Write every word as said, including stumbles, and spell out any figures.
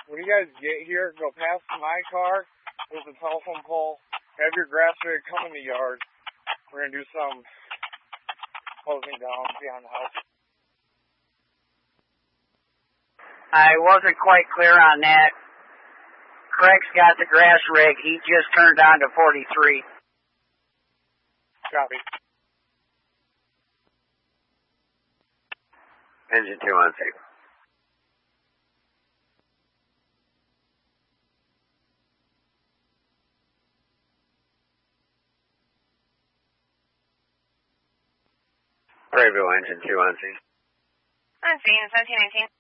when you guys get here, go past my car. There's a telephone pole. Have your grass rig come in the yard. We're going to do some closing down beyond the house. I wasn't quite clear on that. Craig's got the grass rig. He just turned on to forty-three. Copy. Engine two on safe. Prairieville, engine two on scene. On scene, seventeen nineteen.